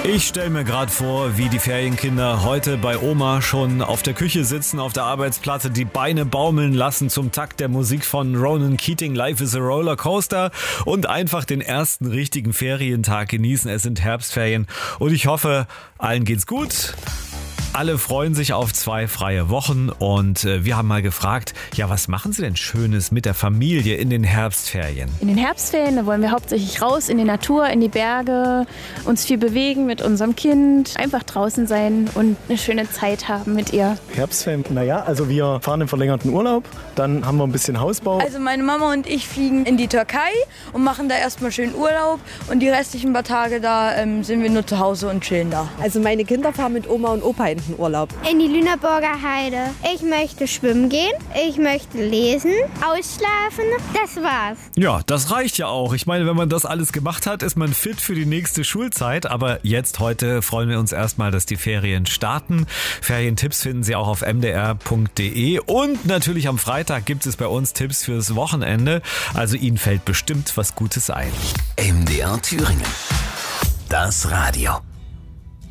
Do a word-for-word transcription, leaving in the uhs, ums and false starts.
Ich stelle mir gerade vor, wie die Ferienkinder heute bei Oma schon auf der Küche sitzen, auf der Arbeitsplatte, die Beine baumeln lassen zum Takt der Musik von Ronan Keating, Life is a Roller Coaster, und einfach den ersten richtigen Ferientag genießen. Es sind Herbstferien und ich hoffe, allen geht's gut. Alle freuen sich auf zwei freie Wochen und äh, wir haben mal gefragt, ja, was machen Sie denn Schönes mit der Familie in den Herbstferien? In den Herbstferien, da wollen wir hauptsächlich raus in die Natur, in die Berge, uns viel bewegen mit unserem Kind, einfach draußen sein und eine schöne Zeit haben mit ihr. Herbstferien, naja, also wir fahren im verlängerten Urlaub, dann haben wir ein bisschen Hausbau. Also meine Mama und ich fliegen in die Türkei und machen da erstmal schön Urlaub und die restlichen paar Tage da ähm, sind wir nur zu Hause und chillen da. Also meine Kinder fahren mit Oma und Opa in Urlaub. In die Lüneburger Heide. Ich möchte schwimmen gehen, ich möchte lesen, ausschlafen, das war's. Ja, das reicht ja auch. Ich meine, wenn man das alles gemacht hat, ist man fit für die nächste Schulzeit. Aber jetzt, heute, freuen wir uns erstmal, dass die Ferien starten. Ferientipps finden Sie auch auf m d r punkt d e. Und natürlich am Freitag gibt es bei uns Tipps fürs Wochenende. Also Ihnen fällt bestimmt was Gutes ein. M D R Thüringen. Das Radio.